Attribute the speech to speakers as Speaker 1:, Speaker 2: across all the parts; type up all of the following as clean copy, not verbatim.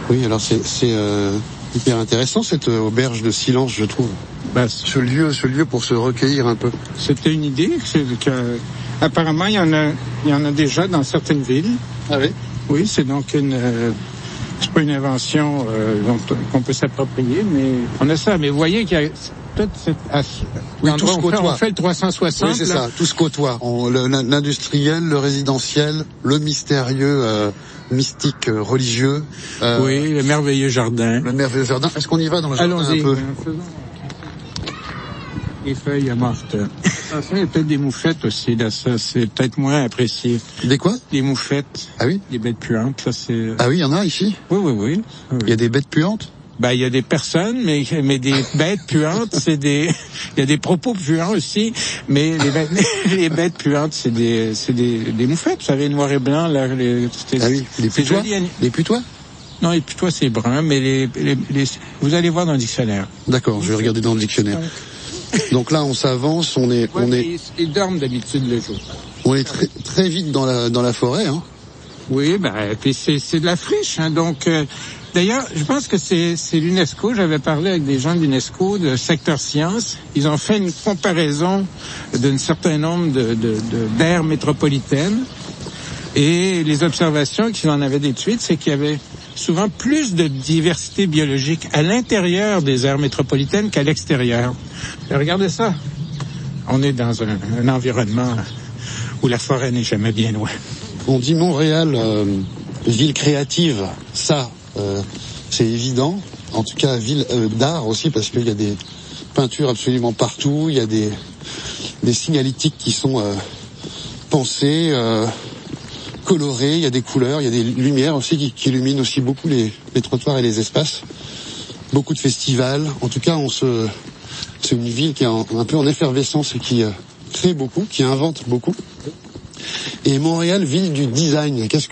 Speaker 1: Oui, alors c'est hyper intéressant cette auberge de silence, je trouve. Ce lieu pour se recueillir un peu.
Speaker 2: C'était une idée apparemment il y en a déjà dans certaines villes.
Speaker 1: Ah oui.
Speaker 2: Oui, c'est donc c'est pas une invention qu'on peut s'approprier, mais on a ça. Mais vous voyez qu'il y a toute cette
Speaker 1: tout se côtoie.
Speaker 2: On fait le 360.
Speaker 1: Oui, c'est ça, tout se côtoie. L'industriel, le résidentiel, le mystérieux, mystique, religieux.
Speaker 2: Oui, le merveilleux jardin.
Speaker 1: Est-ce qu'on y va dans le jardin un peu?
Speaker 2: Les feuilles mortes. Il y a peut-être des moufettes aussi, là, ça, c'est peut-être moins apprécié.
Speaker 1: Des quoi?
Speaker 2: Des moufettes.
Speaker 1: Ah oui?
Speaker 2: Des bêtes puantes, ça c'est...
Speaker 1: Ah oui, il y en a ici?
Speaker 2: Oui.
Speaker 1: Il y a des bêtes puantes?
Speaker 2: Il y a des personnes, mais des bêtes puantes, il y a des propos puants aussi, mais les bêtes puantes, c'est des moufettes, vous savez, noir et blanc, là,
Speaker 1: ah oui, les putois? Les putois?
Speaker 2: Non, les putois, c'est brun, mais vous allez voir dans le dictionnaire.
Speaker 1: D'accord, je vais regarder dans le dictionnaire. Donc là, on s'avance,
Speaker 2: Ils dorment d'habitude le jour.
Speaker 1: On est très, très vite dans la forêt, hein.
Speaker 2: Oui, puis c'est de la friche, hein, donc, d'ailleurs, je pense que c'est l'UNESCO, j'avais parlé avec des gens de l'UNESCO, de secteur sciences, ils ont fait une comparaison d'un certain nombre d'aires métropolitaines, et les observations qu'ils en avaient déduites, c'est qu'il y avait souvent plus de diversité biologique à l'intérieur des aires métropolitaines qu'à l'extérieur. Et regardez ça. On est dans un environnement où la forêt n'est jamais bien loin.
Speaker 1: On dit Montréal, ville créative, ça, c'est évident. En tout cas, ville d'art aussi, parce qu'il y a des peintures absolument partout, il y a des signalétiques qui sont pensées, colorées, il y a des couleurs, il y a des lumières aussi qui illuminent aussi beaucoup les trottoirs et les espaces. Beaucoup de festivals. En tout cas, c'est une ville qui est un peu en effervescence et qui crée beaucoup, qui invente beaucoup. Et Montréal, ville du design. Qu'est-ce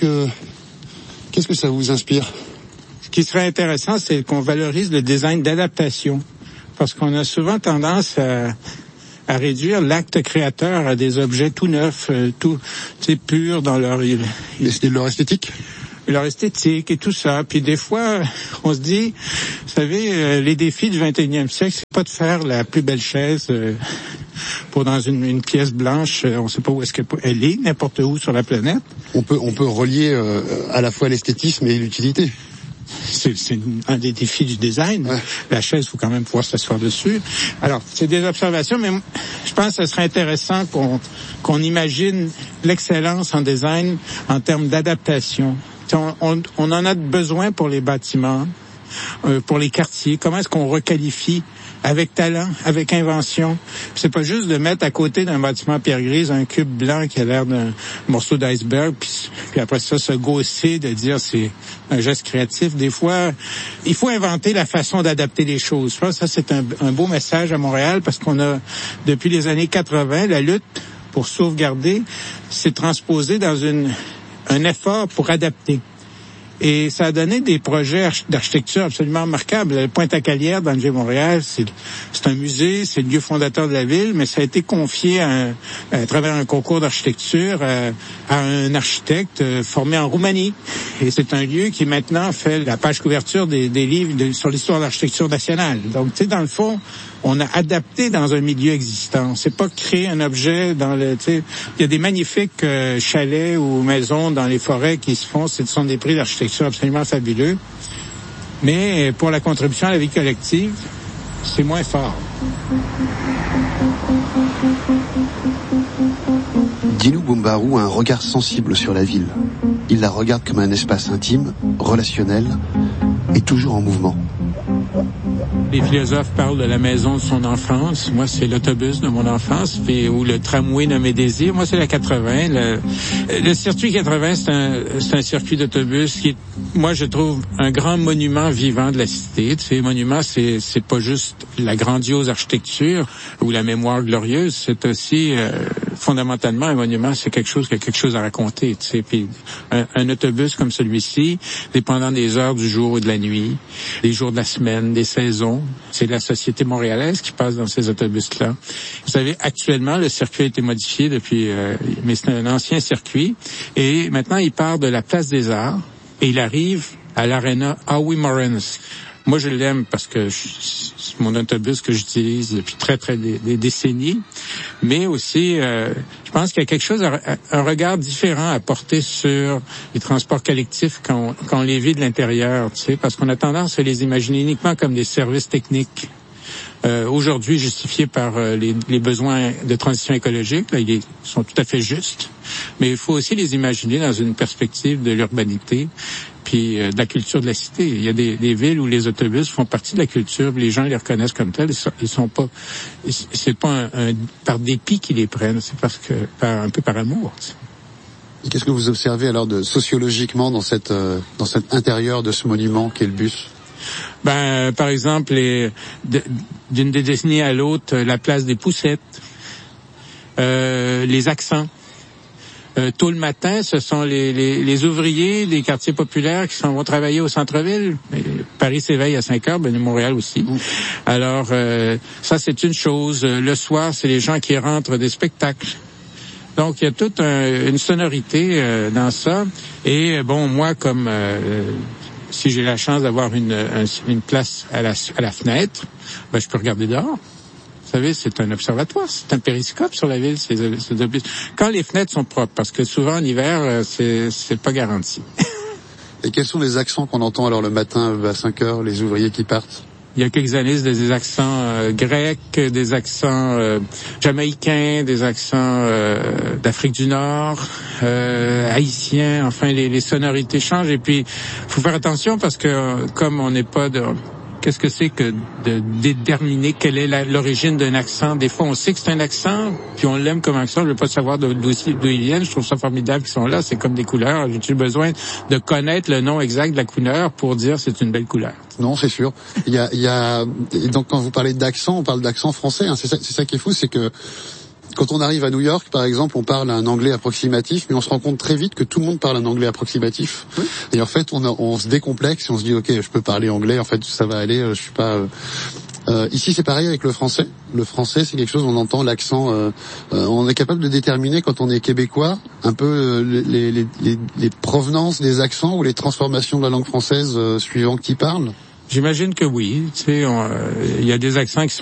Speaker 1: que ça vous inspire?
Speaker 2: Ce qui serait intéressant, c'est qu'on valorise le design d'adaptation. Parce qu'on a souvent tendance à réduire l'acte créateur à des objets tout neufs, purs dans leur
Speaker 1: esthétique.
Speaker 2: Leur esthétique et tout ça. Puis des fois, on se dit, vous savez, les défis du 21e siècle, c'est pas de faire la plus belle chaise pour dans une pièce blanche, on sait pas où est-ce qu'elle est, n'importe où sur la planète.
Speaker 1: On peut relier à la fois l'esthétisme et l'utilité.
Speaker 2: C'est un des défis du design. Ouais. La chaise, faut quand même pouvoir s'asseoir dessus. Alors, c'est des observations, mais je pense que ce serait intéressant qu'on imagine l'excellence en design en termes d'adaptation. On en a besoin pour les bâtiments, pour les quartiers. Comment est-ce qu'on requalifie avec talent, avec invention? C'est pas juste de mettre à côté d'un bâtiment pierre grise un cube blanc qui a l'air d'un morceau d'iceberg, puis après ça se gausser de dire c'est un geste créatif. Des fois, il faut inventer la façon d'adapter les choses. Je pense que ça, c'est un beau message à Montréal, parce qu'on a, depuis les années 80, la lutte pour sauvegarder s'est transposée dans un effort pour adapter. Et ça a donné des projets d'architecture absolument remarquables. Le Pointe-à-Calière, dans le Vieux-Montréal, c'est un musée, c'est le lieu fondateur de la ville, mais ça a été confié à travers un concours d'architecture à un architecte formé en Roumanie. Et c'est un lieu qui maintenant fait la page couverture des livres sur l'histoire de l'architecture nationale. Donc, tu sais, dans le fond, on a adapté dans un milieu existant. C'est pas créer un objet dans le, tu sais, il y a des magnifiques chalets ou maisons dans les forêts qui se font, ce sont des prix d'architecture absolument fabuleux. Mais pour la contribution à la vie collective, c'est moins fort.
Speaker 1: Dinu Boumbarou a un regard sensible sur la ville. Il la regarde comme un espace intime, relationnel et toujours en mouvement.
Speaker 2: Les philosophes parlent de la maison de son enfance. Moi, c'est l'autobus de mon enfance, ou le tramway de mes désirs. Moi, c'est la 80. Le circuit 80, c'est un circuit d'autobus qui est, moi, je trouve, un grand monument vivant de la cité. Tu sais, monument, c'est pas juste la grandiose architecture ou la mémoire glorieuse. C'est aussi, fondamentalement, un monument, c'est quelque chose qui a quelque chose à raconter. Tu sais, puis un autobus comme celui-ci, dépendant des heures du jour ou de la nuit, des jours de la semaine, des saisons. C'est la société montréalaise qui passe dans ces autobus-là. Vous savez, actuellement, le circuit a été modifié depuis, mais c'est un ancien circuit. Et maintenant, il part de la place des Arts et il arrive à l'Arena Howie Morris. Moi, je l'aime parce que c'est mon autobus que j'utilise depuis des décennies. Mais aussi, je pense qu'il y a quelque chose, un regard différent à porter sur les transports collectifs quand on les vit de l'intérieur, tu sais, parce qu'on a tendance à les imaginer uniquement comme des services techniques. Aujourd'hui justifiés par les besoins de transition écologique, là, ils sont tout à fait justes, mais il faut aussi les imaginer dans une perspective de l'urbanité puis de la culture de la cité. Il y a des villes où les autobus font partie de la culture, les gens les reconnaissent comme tels. Ils sont pas, c'est pas par dépit qu'ils les prennent, c'est parce que un peu par amour. Tu sais.
Speaker 1: Et qu'est-ce que vous observez alors sociologiquement dans cet intérieur de ce monument qu'est le bus?
Speaker 2: Par exemple, d'une décennie à l'autre, la place des Poussettes, les accents. Tôt le matin, ce sont les ouvriers des quartiers populaires qui s'en vont travailler au centre-ville. Paris s'éveille à 5 heures, Montréal aussi. Alors, ça, c'est une chose. Le soir, c'est les gens qui rentrent des spectacles. Donc, il y a toute une sonorité dans ça. Et moi, comme si j'ai la chance d'avoir une place à la fenêtre, je peux regarder dehors. Vous savez, c'est un observatoire, c'est un périscope sur la ville, ces obus. Quand les fenêtres sont propres, parce que souvent en hiver, c'est pas garanti.
Speaker 1: Et quels sont les accents qu'on entend alors le matin à 5 heures, les ouvriers qui partent?
Speaker 2: Il y a quelques années, c'était des accents grecs, des accents jamaïcains, des accents d'Afrique du Nord, haïtiens. Enfin, les sonorités changent. Et puis, faut faire attention parce que comme on n'est pas qu'est-ce que c'est que de déterminer quelle est l'origine d'un accent? Des fois, on sait que c'est un accent, puis on l'aime comme accent. Je veux pas savoir d'où ils viennent. Je trouve ça formidable qu'ils sont là. C'est comme des couleurs. J'ai-tu besoin de connaître le nom exact de la couleur pour dire c'est une belle couleur?
Speaker 1: Non, c'est sûr. Il y a, et donc quand vous parlez d'accent, on parle d'accent français. Hein. C'est ça qui est fou, c'est que quand on arrive à New York, par exemple, on parle un anglais approximatif, mais on se rend compte très vite que tout le monde parle un anglais approximatif. Oui. Et en fait, on se décomplexe et on se dit, ok, je peux parler anglais, en fait, ça va aller, je suis pas... Ici, c'est pareil avec le français. Le français, c'est quelque chose, on entend l'accent, on est capable de déterminer quand on est québécois, un peu les provenances des accents ou les transformations de la langue française suivant qui parle.
Speaker 2: J'imagine que oui. Tu sais, il y a des accents qui sont